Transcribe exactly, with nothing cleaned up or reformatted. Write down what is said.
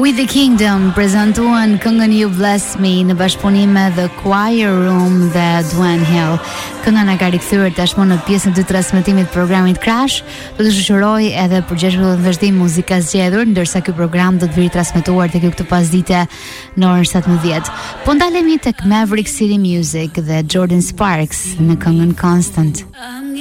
With the Kingdom prezantuan këngën You Bless Me në bashkëpunim me The Choir Room dhe Duane Hill. Kënga na ka rikthyer tashmë në pjesën e dytë të transmetimit të programit Crash. Do të shoqëroj edhe përgjeshëm të vazhdim muzika zgjedhur, ndërsa ky program do të vijë transmetuar tek ju këtë pasdite në orën satëmbëdhjetë. Po ndalemi tek Maverick City Music dhe Jordan Sparks në këngën Constant.